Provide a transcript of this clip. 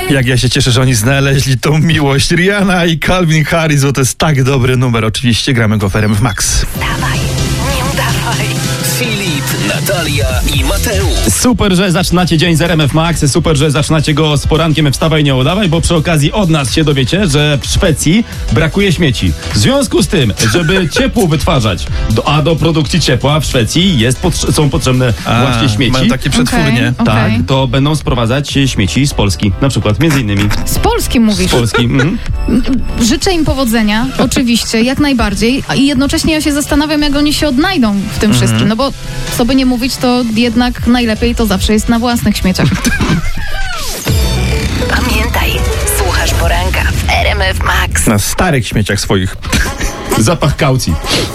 Jak ja się cieszę, że oni znaleźli tą miłość. Rihanna i Calvin Harris, bo to jest tak dobry numer. Oczywiście gramy go w RMF Max. Dawaj, nie udawaj. Filip, Natalia i Mateusz. Super, że zaczynacie dzień z RMF Max, super, że zaczynacie go z porankiem Wstawaj, nie udawaj, bo przy okazji od nas się dowiecie, że w Szwecji brakuje śmieci. W związku z tym, żeby ciepło wytwarzać, do produkcji ciepła w Szwecji są potrzebne właśnie śmieci. Mają takie przetwórnie. Okej. Tak, to będą sprowadzać śmieci z Polski, na przykład, między innymi Z Polski mówisz? z Polski. Życzę im powodzenia, oczywiście, jak najbardziej. I jednocześnie ja się zastanawiam, jak oni się odnajdą w tym wszystkim. No bo co by nie mówić, to jednak najlepiej to zawsze jest na własnych śmieciach. Pamiętaj, słuchasz poranka w RMF Max. Na starych śmieciach swoich. Zapach kaucji.